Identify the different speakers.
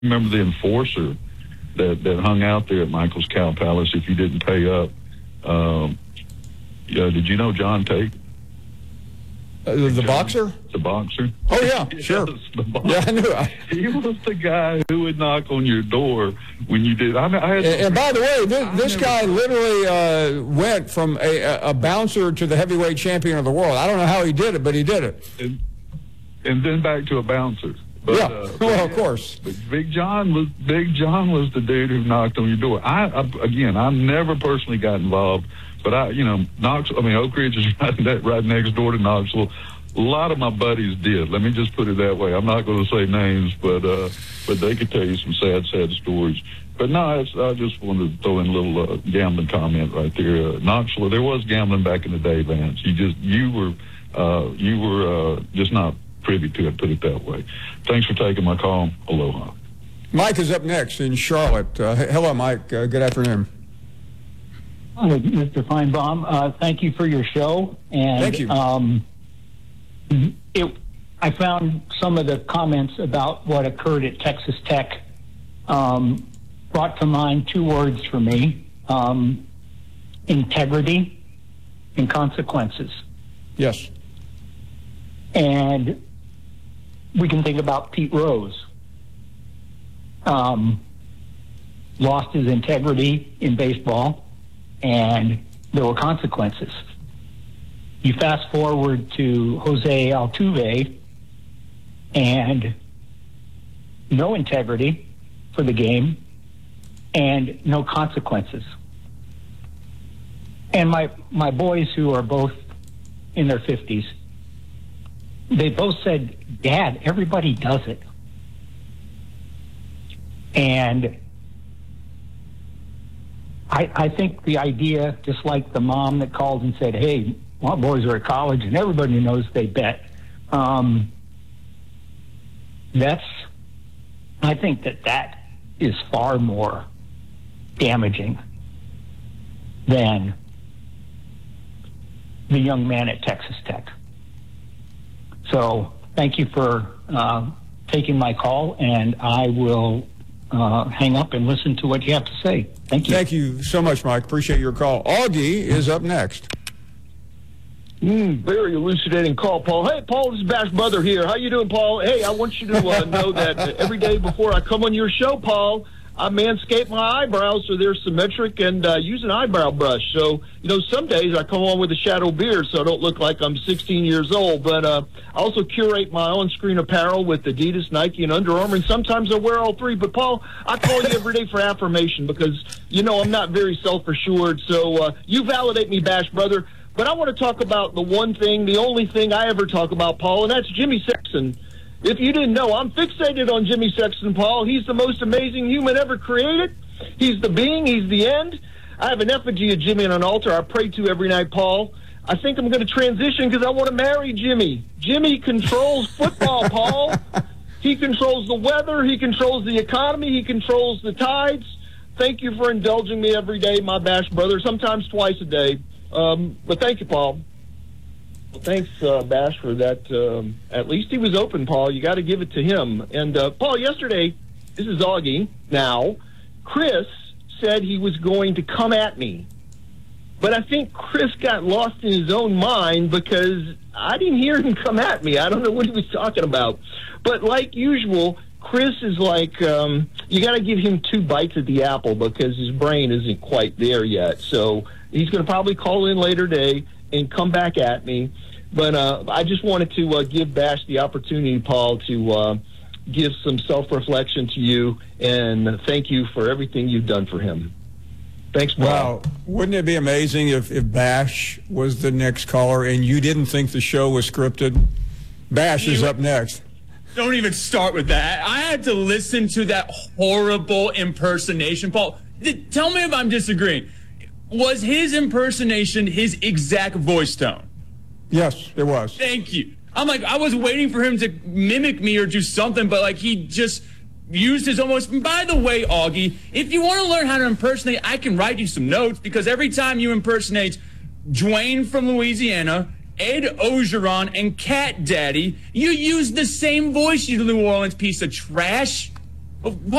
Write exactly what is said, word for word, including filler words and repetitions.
Speaker 1: remember the enforcer that, that hung out there at Michael's Cow Palace if you didn't pay up. Um, yeah, did you know John Tate?
Speaker 2: Uh, the the
Speaker 1: John,
Speaker 2: boxer?
Speaker 1: The boxer.
Speaker 2: Oh, yeah,
Speaker 1: Yes,
Speaker 2: sure.
Speaker 1: the boxer.
Speaker 2: Yeah, I knew.
Speaker 1: He was the guy who would knock on your door when you did. I, I had
Speaker 2: And, and by the way, this, this
Speaker 1: never,
Speaker 2: guy literally uh, went from a, a bouncer to the heavyweight champion of the world. I don't know how he did it, but he did it.
Speaker 1: And, and then back to a bouncer. But,
Speaker 2: yeah,
Speaker 1: uh,
Speaker 2: well,
Speaker 1: yeah,
Speaker 2: of course.
Speaker 1: But Big John was Big John was the dude who knocked on your door. I, I again, I never personally got involved, but I, you know, Knox. I mean, Oak Ridge is right, right next door to Knoxville. A lot of my buddies did. Let me just put it that way. I'm not going to say names, but uh, but they could tell you some sad, sad stories. But no, it's, I just wanted to throw in a little uh, gambling comment right there. Uh, Knoxville, there was gambling back in the day, Vance. You just you were uh, you were uh, just not privy to it. Put it that way. Thanks for taking my call. Aloha.
Speaker 2: Mike is up next in Charlotte. Uh, hello, Mike. Uh, good afternoon.
Speaker 3: Hello, Mister Feinbaum. Uh, thank you for your show. And,
Speaker 2: Thank you.
Speaker 3: Um, it, I found some of the comments about what occurred at Texas Tech um, brought to mind two words for me, um, integrity and consequences.
Speaker 2: Yes.
Speaker 3: And we can think about Pete Rose. Um, lost his integrity in baseball, and there were consequences. You fast forward to Jose Altuve, and no integrity for the game, and no consequences. And my, my boys, who are both in their fifties, they both said, Dad, everybody does it. And I, I think the idea, just like the mom that called and said, hey, my boys are at college and everybody knows they bet. Um, that's, I think that that is far more damaging than the young man at Texas Tech. So thank you for uh, taking my call, and I will uh, hang up and listen to what you have to say. Thank you.
Speaker 2: Thank you so much, Mike. Appreciate your call. Augie is up next.
Speaker 4: Mm, very elucidating call, Paul. Hey, Paul, this is Bash Brother here. How you doing, Paul? Hey, I want you to uh, know that every day before I come on your show, Paul, I manscape my eyebrows so they're symmetric and uh, use an eyebrow brush. So, you know, some days I come on with a shadow beard so I don't look like I'm sixteen years old. But uh, I also curate my on-screen apparel with Adidas, Nike, and Under Armour, and sometimes I wear all three. But, Paul, I call you every day for affirmation because, you know, I'm not very self-assured. So uh, you validate me, Bash Brother. But I want to talk about the one thing, the only thing I ever talk about, Paul, and that's Jimmy Sexton. If you didn't know, I'm fixated on Jimmy Sexton, Paul. He's the most amazing human ever created. He's the being. He's the end. I have an effigy of Jimmy on an altar I pray to every night, Paul. I think I'm going to transition because I want to marry Jimmy. Jimmy controls football, Paul. He controls the weather. He controls the economy. He controls the tides. Thank you for indulging me every day, my Bash Brother, sometimes twice a day. Um, but thank you, Paul. Well, thanks, uh, Bash, for that. Um, at least he was open, Paul. You got to give it to him. And, uh, Paul, yesterday, this is Augie now, Chris said he was going to come at me. But I think Chris got lost in his own mind because I didn't hear him come at me. I don't know what he was talking about. But like usual, Chris is like, um, you got to give him two bites at the apple because his brain isn't quite there yet. So he's going to probably call in later today and come back at me. But uh, I just wanted to uh, give Bash the opportunity, Paul, to uh, give some self-reflection to you and thank you for everything you've done for him. Thanks, Paul.
Speaker 2: Wow. Wouldn't it be amazing if, if Bash was the next caller and you didn't think the show was scripted? Bash is up next.
Speaker 5: Don't even start with that. I had to listen to that horrible impersonation. Paul, th- tell me if I'm disagreeing. Was his impersonation his exact voice tone?
Speaker 2: Yes, it was.
Speaker 5: Thank you. I'm like, I was waiting for him to mimic me or do something, but like he just used his almost. By the way, Augie, if you want to learn how to impersonate, I can write you some notes because every time you impersonate Dwayne from Louisiana, Ed Ogeron, and Cat Daddy, you use the same voice, you New Orleans piece of trash. Paul